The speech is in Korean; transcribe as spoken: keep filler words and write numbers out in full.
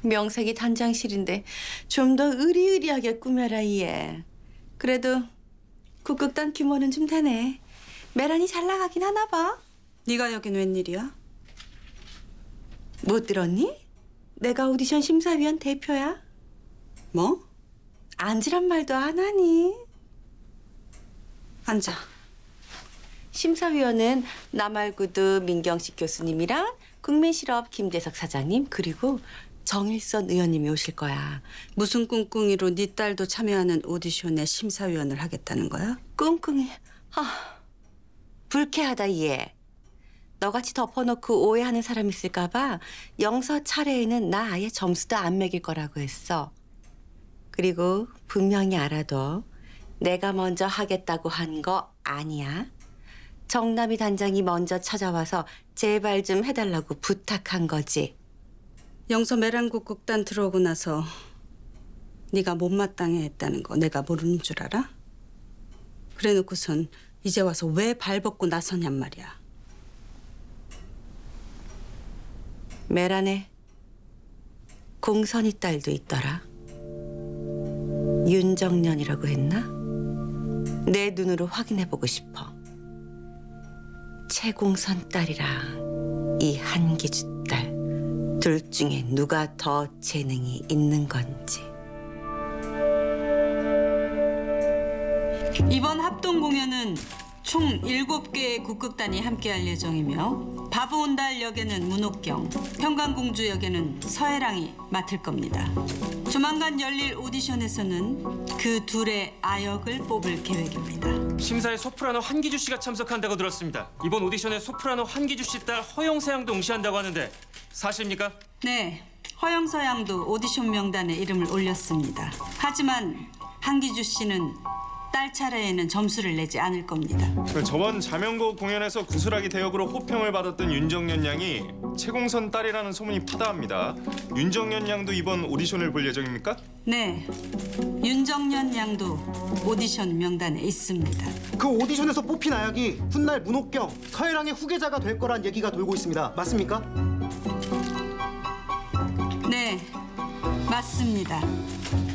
명색이 단장실인데 좀 더 으리으리하게 꾸며라 얘. 그래도 국극단 규모는 좀 되네. 메란이 잘 나가긴 하나 봐. 네가 여긴 웬일이야? 못 들었니? 내가 오디션 심사위원 대표야. 뭐? 앉으란 말도 안 하니? 앉아. 심사위원은 나 말고도 민경식 교수님이랑 국민실업 김대석 사장님 그리고 정일선 의원님이 오실 거야. 무슨 꿍꿍이로 네 딸도 참여하는 오디션에 심사위원을 하겠다는 거야? 꿍꿍이. 아, 불쾌하다 얘. 너같이 덮어놓고 오해하는 사람 있을까 봐 영서 차례에는 나 아예 점수도 안 매길 거라고 했어. 그리고 분명히 알아도 내가 먼저 하겠다고 한 거 아니야. 정남이 단장이 먼저 찾아와서 제발 좀 해달라고 부탁한 거지. 영서 메란국 국단 들어오고 나서 네가 못마땅해 했다는 거 내가 모르는 줄 알아? 그래놓고선 이제 와서 왜 발벗고 나서냔 말이야. 메란에 공선이 딸도 있더라. 윤정년이라고 했나? 내 눈으로 확인해보고 싶어. 최공선 딸이랑 이 한기주 딸 둘 중에 누가 더 재능이 있는 건지. 이번 합동 공연은 총 일곱 개의 국극단이 함께할 예정이며 바보온달 역에는 문옥경, 평강공주 역에는 서혜랑이 맡을 겁니다. 조만간 열릴 오디션에서는 그 둘의 아역을 뽑을 계획입니다. 심사에 소프라노 한기주 씨가 참석한다고 들었습니다. 이번 오디션에 소프라노 한기주 씨 딸 허영서 양도 응시한다고 하는데 사실입니까? 네, 허영서 양도 오디션 명단에 이름을 올렸습니다. 하지만 한기주 씨는 딸 차례에는 점수를 내지 않을 겁니다. 저번 자명곡 공연에서 구슬하기 대역으로 호평을 받았던 윤정년 양이 최공선 딸이라는 소문이 파다합니다. 윤정년 양도 이번 오디션을 볼 예정입니까? 네, 윤정년 양도 오디션 명단에 있습니다. 그 오디션에서 뽑힌 아역이 훗날 문옥경, 서혜랑의 후계자가 될 거란 얘기가 돌고 있습니다. 맞습니까? 네, 맞습니다.